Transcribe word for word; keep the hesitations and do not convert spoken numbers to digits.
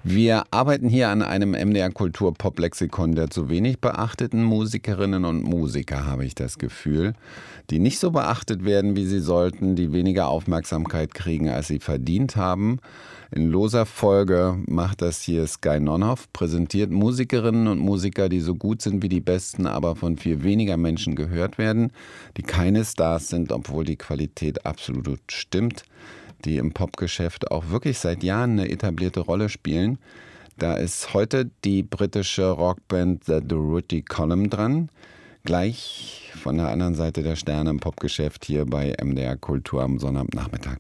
Wir arbeiten hier an einem M D R Kultur Pop Lexikon der zu wenig beachteten Musikerinnen und Musiker, habe ich das Gefühl, die nicht so beachtet werden, wie sie sollten, die weniger Aufmerksamkeit kriegen, als sie verdient haben. In loser Folge macht das hier Sky Nonhoff, präsentiert Musikerinnen und Musiker, die so gut sind wie die Besten, aber von viel weniger Menschen gehört werden, die keine Stars sind, obwohl die Qualität absolut stimmt, die im Popgeschäft auch wirklich seit Jahren eine etablierte Rolle spielen. Da ist heute die britische Rockband The Doherty Column dran. Gleich von der anderen Seite der Sterne im Popgeschäft hier bei M D R Kultur am Sonnabendnachmittag.